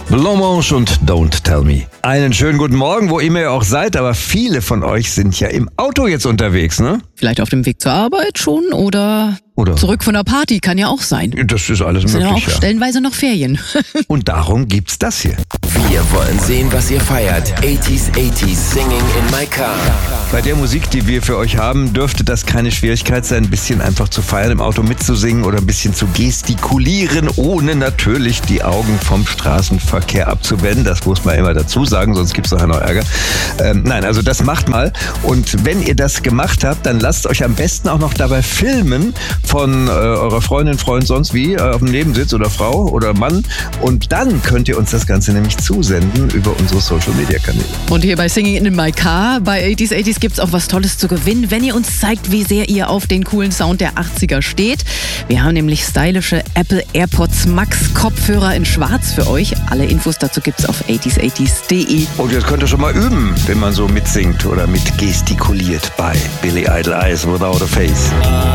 Blancmange und Don't Tell Me. Einen schönen guten Morgen, wo immer ihr auch seid, aber viele von euch sind ja im Auto jetzt unterwegs, ne? Vielleicht auf dem Weg zur Arbeit schon oder zurück von der Party, kann ja auch sein. Das ist alles Sind ja möglich, auch ja. stellenweise noch Ferien. Und darum gibt's das hier. Wir wollen sehen, was ihr feiert. 80s, Singing in my car. Bei der Musik, die wir für euch haben, dürfte das keine Schwierigkeit sein, ein bisschen einfach zu feiern, im Auto mitzusingen oder ein bisschen zu gestikulieren, ohne natürlich die Augen vom Straßenverkehr abzuwenden. Das muss man immer dazu sagen, sonst gibt's nachher noch Ärger. Nein, also das macht mal. Und wenn ihr das gemacht habt, dann lasst euch am besten auch noch dabei filmen von eurer Freundin, Freund, sonst wie, auf dem Nebensitz oder Frau oder Mann. Und dann könnt ihr uns das Ganze nämlich zusenden über unsere Social-Media-Kanäle. Und hier bei Singing in my car, bei 80s gibt's auch was Tolles zu gewinnen, wenn ihr uns zeigt, wie sehr ihr auf den coolen Sound der 80er steht. Wir haben nämlich stylische Apple AirPods Max Kopfhörer in schwarz für euch. Alle Infos dazu gibt's auf 80s80s.de. Und jetzt könnt ihr schon mal üben, wenn man so mitsingt oder mit gestikuliert bei Billy Idol Eyes Without a Face.